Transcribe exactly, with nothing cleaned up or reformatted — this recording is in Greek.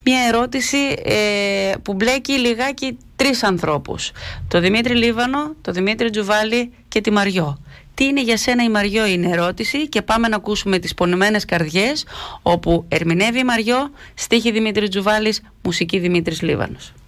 Μια ερώτηση ε, που μπλέκει λιγάκι τρεις ανθρώπους. Το Δημήτρη Λίβανο, το Δημήτρη Τζουβάλη και τη Μαριό. Τι είναι για σένα η Μαριό, είναι ερώτηση, και πάμε να ακούσουμε τις πονημένες καρδιές, όπου ερμηνεύει η Μαριό, στίχη Δημήτρη Τζουβάλης, μουσική Δημήτρης Λίβανος.